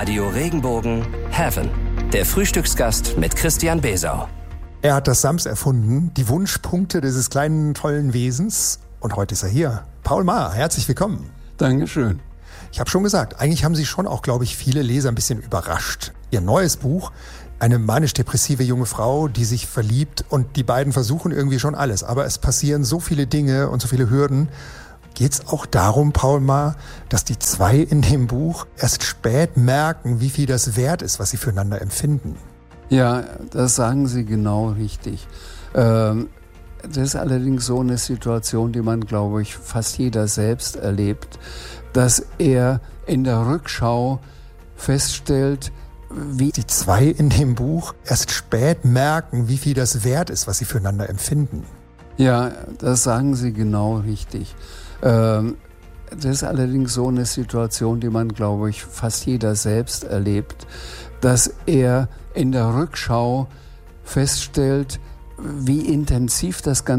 Radio Regenbogen Heaven. Der Frühstücksgast mit Christian Besau. Er hat das Sams erfunden, die Wunschpunkte dieses kleinen, tollen Wesens. Und heute ist er hier. Paul Maar, herzlich willkommen. Dankeschön. Ich habe schon gesagt, eigentlich haben Sie schon auch, glaube ich, viele Leser ein bisschen überrascht. Ihr neues Buch, eine manisch-depressive junge Frau, die sich verliebt, und die beiden versuchen irgendwie schon alles. Aber es passieren so viele Dinge und so viele Hürden. Geht es auch darum, Paul Maar, dass die zwei in dem Buch erst spät merken, wie viel das wert ist, was sie füreinander empfinden? Ja, das sagen Sie genau richtig. Das ist allerdings so eine Situation, die man, glaube ich, fast jeder selbst erlebt, dass er in der Rückschau feststellt, wie die zwei in dem Buch erst spät merken, wie viel das wert ist, was sie füreinander empfinden. Ja, das sagen Sie genau richtig. Das ist allerdings so eine Situation, die man, glaube ich, fast jeder selbst erlebt, dass er in der Rückschau feststellt, wie intensiv das Ganze